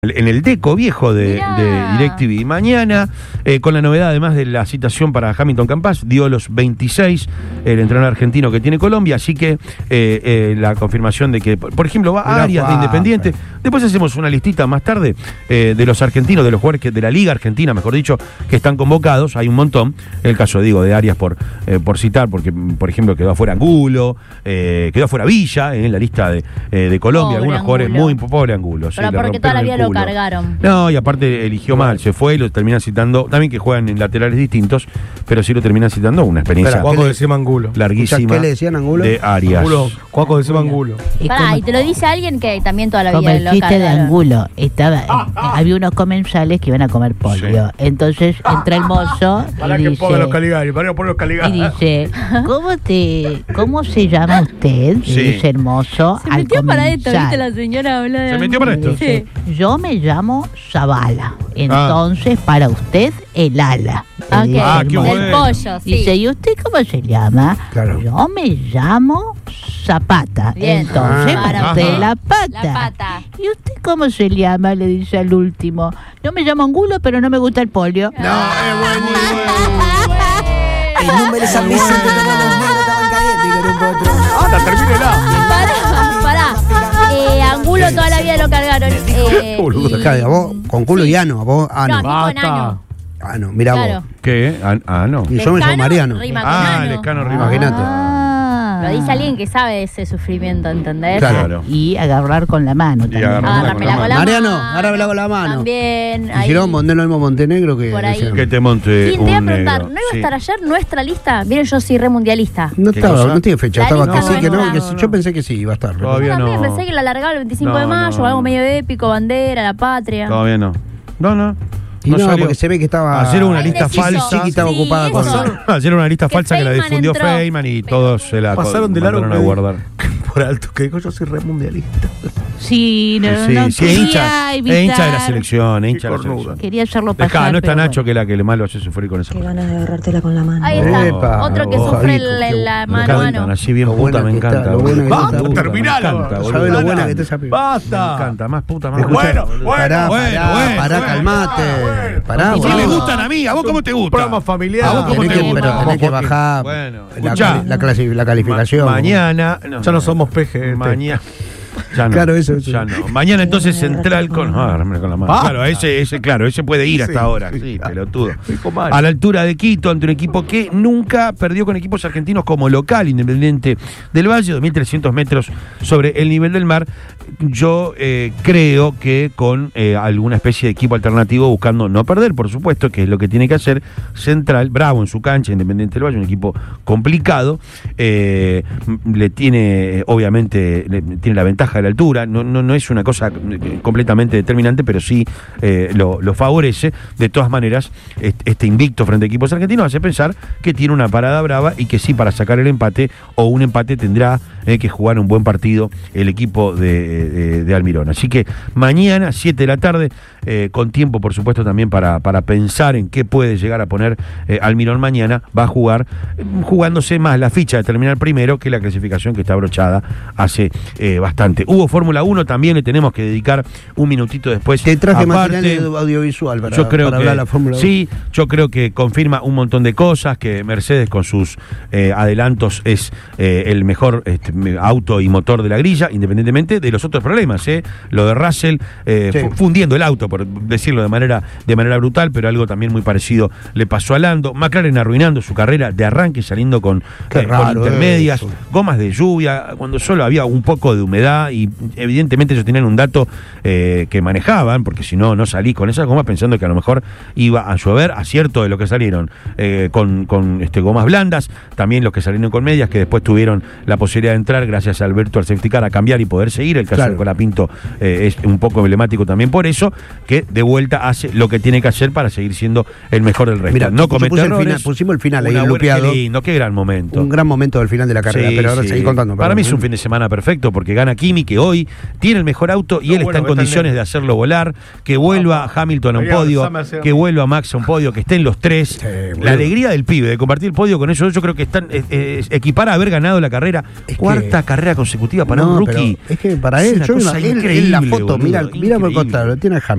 En el deco viejo de DirecTV. Mañana, con la novedad además de la citación para Hamilton Campas, dio los 26 el entrenador argentino que tiene Colombia, así que la confirmación de que, por ejemplo, va a Arias de Independiente. Después hacemos una listita más tarde de los argentinos, de los jugadores de la Liga Argentina, mejor dicho, que están convocados. Hay un montón. El caso, digo, de Arias por citar, porque, por ejemplo, quedó afuera Angulo, quedó afuera Villa en la lista de Colombia. Pobre algunos jugadores Angulo. muy pobre Angulo. Pero sí, porque toda la vida lo cargaron. No, y aparte eligió mal, se fue y lo terminan citando. También que juegan en laterales distintos, pero sí lo terminan citando. Una experiencia Cuaco decía Angulo. larguísima. ¿Qué le decían Angulo? De Arias. Angulo. Cuaco decía Angulo. Pará, y te lo dice alguien que también toda la Como vida el lo chiste de cargaron. Angulo, había unos comensales que iban a comer pollo. Sí. Entonces entra el mozo Para y que pongan los dice, Caligari, para que pongan los Caligari. y dice, ¿cómo se llama usted? Sí. Y dice el mozo Se al metió para esto, comensal. ¿viste? La señora habló de ¿Se metió para esto? Sí. Yo me llamo Zavala. Entonces, para usted, el ala. Ah, Le dice Ah, el qué mozo. Del bueno. pollo, sí. Dice, ¿y usted cómo se llama? Claro. Yo me llamo Zapata. Bien. Entonces, Ah, para usted, ajá. la pata. La pata. ¿Y usted cómo se llama? Le dice al último. Yo me llamo Angulo, pero no me gusta el pollo. No, es el número esa mesa que todos los negros estaban calientes con un potro. ¡Anda, termínela! Pará. Angulo toda la vida lo cargaron. Claro, a vos, con culo y ano, a vos, No, ano. a mí con ano. Ano, mirá Claro. vos. ¿Qué? No. Y yo me llamo Lescano Mariano. rima con Ah, ano. Lescano rima. Imagínate. Lo dice alguien que sabe de ese sufrimiento, ¿entendés? Claro. Y agarrar con la mano también. Agárramela con la Mariano, mano. agárramela con la mano. También. ahí. Hicieron lo mismo Montenegro que Por ahí. decían. Que te monte Sí, te un iba a preguntar, negro. ¿no iba a Sí. estar ayer nuestra lista? Miren, yo soy re mundialista. No ¿Qué estaba, cosa? no tiene fecha, La estaba lista casi que no, nuestra. que sí, yo pensé que sí iba a estar. Todavía Yo también no. pensé que la alargaba el 25 de No, mayo, no. algo medio épico, bandera, la patria. Todavía no. No. Y no, salió. porque se ve que estaba. Ayer una lista Indeciso. falsa. Sí, que estaba ocupada eso. con. Ayer una lista Que falsa que la Feynman difundió entró. Feynman y todos se la Pasaron de largo mandaron a guardar. por alto, que dijo yo soy re mundialista. Sí, no, Sí, no sí, quería es hincha de la evitar. selección, es hincha de la cornudo. selección. Quería hacerlo Dejá, pasar. no está pero Nacho que la que le malo hace sufrir con esa Qué cosa. ganas de agarrártela con la mano. Ahí está. Epa, Otro que ojalá, sufre qué la Me mano a encantan, mano. así bien Lo puta, buena me que está, encanta. lo boludo. buena que Basta, está. puta, Terminalo. me encanta, boludo. ¿Sabes lo buena Me que te esa ¡Basta! encanta, más puta, más Escuchá. Bueno, Pará, bueno, pará, calmate. Pará, Si boludo. me gustan a mí, ¿a vos cómo te gusta? Programa familiar. ¿A vos cómo Tenés te que, gusta? pero tenés que bajar Bueno, la escuchá. la calificación. Mañana. Ya no somos peje. Mañana. Ya no. Claro, eso. Ya no. Mañana entonces Central con. Agárrame con la mano. Ah. Claro, ese puede ir hasta Sí, ahora. sí. Sí, pelotudo. Dijo mal. A la altura de Quito, ante un equipo que nunca perdió con equipos argentinos como local, Independiente del Valle, 2.300 metros sobre el nivel del mar. Yo creo que con alguna especie de equipo alternativo buscando no perder, por supuesto, que es lo que tiene que hacer Central, bravo en su cancha, Independiente del Valle, un equipo complicado, le tiene, obviamente, tiene la ventaja de la altura, no es una cosa completamente determinante, pero sí lo favorece. De todas maneras, este invicto frente a equipos argentinos hace pensar que tiene una parada brava y que sí, para sacar el empate o un empate tendrá que jugar un buen partido el equipo de Almirón. Así que mañana, 7 de la tarde, con tiempo, por supuesto, también para pensar en qué puede llegar a poner Almirón mañana, va a jugar, jugándose más la ficha de terminar primero que la clasificación que está abrochada hace bastante. Hubo Fórmula 1, también le tenemos que dedicar un minutito después. Te traje Aparte, material audiovisual para, yo creo para que hablar de la Fórmula 1. sí, yo creo que confirma un montón de cosas, que Mercedes con sus adelantos es el mejor auto y motor de la grilla, independientemente de los otros problemas. Lo de Russell fundiendo el auto, por decirlo de manera brutal, pero algo también muy parecido le pasó a Lando. McLaren arruinando su carrera de arranque, saliendo con intermedias, gomas de lluvia, cuando solo había un poco de humedad, y evidentemente ellos tenían un dato que manejaban, porque si no salí con esas gomas pensando que a lo mejor iba a llover. Acierto de lo que salieron con gomas blandas, también los que salieron con medias, que después tuvieron la posibilidad de entrar gracias a Alberto al safety car a cambiar y poder seguir. El caso de Colapinto es un poco emblemático también por eso, que de vuelta hace lo que tiene que hacer para seguir siendo el mejor del resto. Mirá, no comete errores. Pusimos el final ahí Una buena- lupeado. Qué lindo, qué gran momento. Un gran momento del final de la carrera, Sí, pero ahora sí. seguí contando. Para mí es un fin de semana perfecto, porque gana Kimi, que hoy tiene el mejor auto y él está en condiciones de hacerlo volar, que vuelva Hamilton a un podio, que vuelva Max a un podio, que estén los tres. La alegría del pibe de compartir el podio con ellos, yo creo que están equipara a haber ganado la carrera, cuarta carrera consecutiva para un rookie. Es que para él, es una cosa él increíble, la foto, boludo, mira por increíble. contar, lo tiene a Hamilton.